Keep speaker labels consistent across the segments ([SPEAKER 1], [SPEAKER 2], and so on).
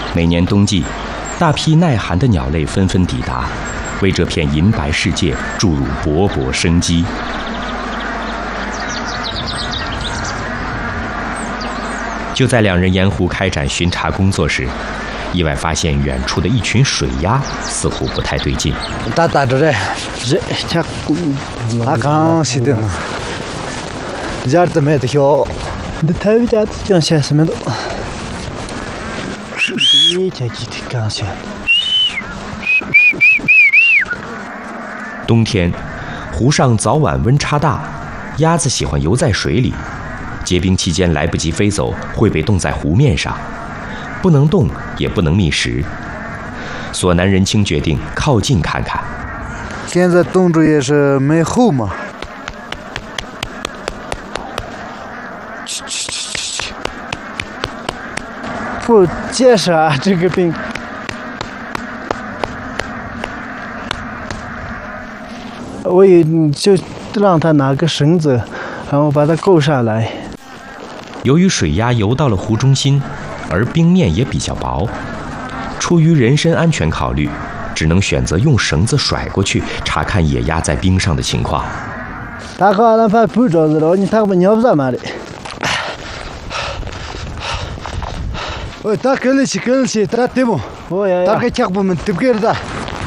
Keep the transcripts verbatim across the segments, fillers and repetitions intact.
[SPEAKER 1] 每年冬季，大批耐寒的鸟类纷纷抵达，为这片银白世界注入勃勃生机。就在两人沿湖开展巡查工作时，意外发现远处的一群水鸭似乎不太对劲。
[SPEAKER 2] 大大着嘞，这这哪刚是的呢？家怎么的小？你太家讲些什么的？是是，这几天刚些。
[SPEAKER 1] 冬天，湖上早晚温差大，鸭子喜欢游在水里。结冰期间来不及飞走，会被冻在湖面上，不能动也不能觅食。索南仁清决定靠近看看。
[SPEAKER 2] 现在冻着也是没后嘛。去去去去去！不结实啊，这个冰。我也就让他拿个绳子，然后把它勾下来。
[SPEAKER 1] 由于水鸭游到了湖中心，而冰面也比较薄，出于人身安全考虑，只能选择用绳子甩过去，查看野鸭在冰上的情况。
[SPEAKER 2] 大哥，那怕不着子了，你他们尿不着嘛的。哦，大哥了去，哥了去，他对不？哦呀呀。大哥脚不们对不给的。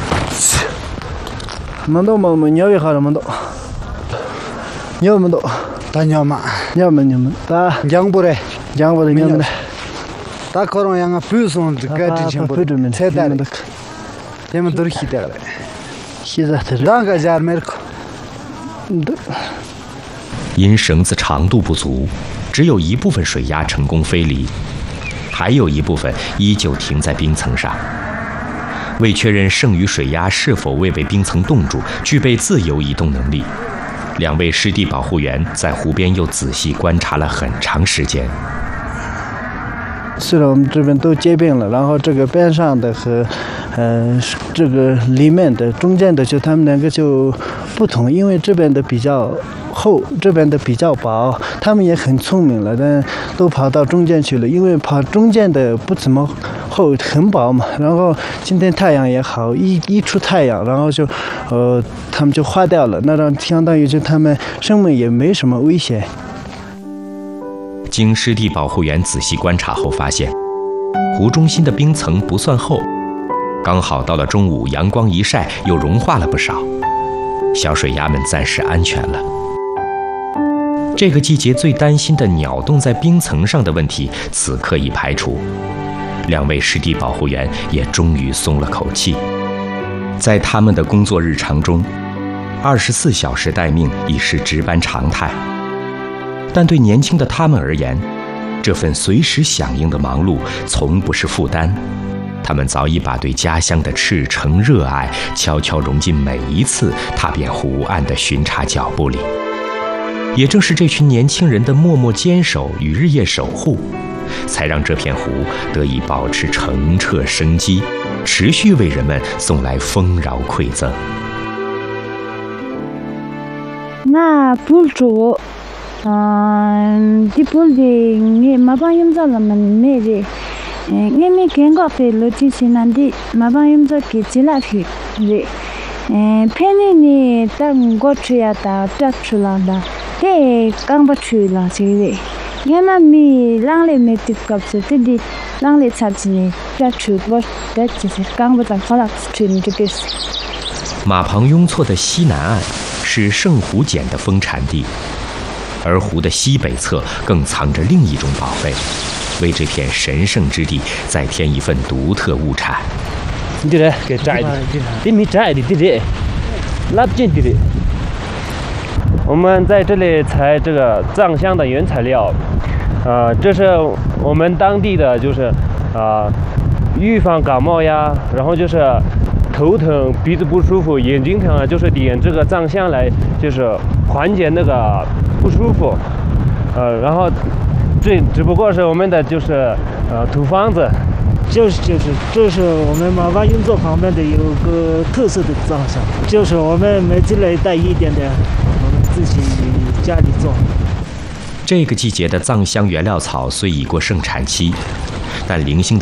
[SPEAKER 2] 没到没没尿一下了没到。尿没到。大尿嘛。尿没尿没。大。养不嘞？养不嘞？尿没嘞？大可能养个不送这个之前不才带的。他们都是黑的了。黑的的。两个家没个。
[SPEAKER 1] 因绳子长度不足，只有一部分水鸭成功飞离，还有一部分依旧停在冰层上。为确认剩余水鸭是否未被冰层冻住，具备自由移动能力，两位湿地保护员在湖边又仔细观察了很长时间。
[SPEAKER 2] 虽然我们这边都结冰了，然后这个边上的和呃这个里面的中间的就他们两个就不同，因为这边的比较厚，这边的比较薄，他们也很聪明了，但都跑到中间去了，因为跑中间的不怎么厚，很薄嘛。然后今天太阳也好，一一出太阳，然后就呃他们就化掉了，那让相当于就他们生命也没什么危险。
[SPEAKER 1] 经湿地保护员仔细观察后发现，湖中心的冰层不算厚，刚好到了中午，阳光一晒又融化了不少，小水鸭们暂时安全了。这个季节最担心的鸟冻在冰层上的问题，此刻已排除，两位湿地保护员也终于松了口气。在他们的工作日常中，二十四小时待命已是值班常态。但对年轻的他们而言，这份随时响应的忙碌从不是负担，他们早已把对家乡的赤诚热爱悄悄融进每一次踏遍湖岸的巡查脚步里。也正是这群年轻人的默默坚守与日夜守护，才让这片湖得以保持澄澈生机，持续为人们送来丰饶馈赠。
[SPEAKER 3] 那不住嗯，ဒီပူဒီငေမဘာယမ်ဇာလမနေရီငေမီကင်ဂောဖေလိုတီစနန်ဒီမဘာယမ်ဇာကီချလာဖီရီအဲဖဲနေနေတန်ဂောထရီယာတာတက်ချူလာဒါတေကန်ဘချူလာစီရီငေမမီလန်လေမေတစ်ကပ်စတီဒီလန်လေချာချီတက်ချူဘောတက်ချီကန်ဘတဖလာချီနီဒီစ်
[SPEAKER 1] 马旁雍错的西南岸是圣湖碱的丰产地，而湖的西北侧更藏着另一种宝贝，为这片神圣之地再添一份独特物产。
[SPEAKER 4] 对的，给摘的，这没摘的，对的，拉不进去的。我们在这里采这个藏香的原材料，呃，这是我们当地的，就是啊、呃，预防感冒呀，然后就是头疼、鼻子不舒服、眼睛疼啊，就是点这个藏香来，就是缓解那个不舒服。呃，然后这只不过是我们的就是呃土方子，
[SPEAKER 5] 就是就是就是我们马湾雍作旁边的有个特色的藏香，就是我们每积累带一点点，我们自己家里做。
[SPEAKER 1] 这个季节的藏香原料草虽已过盛产期，但零星的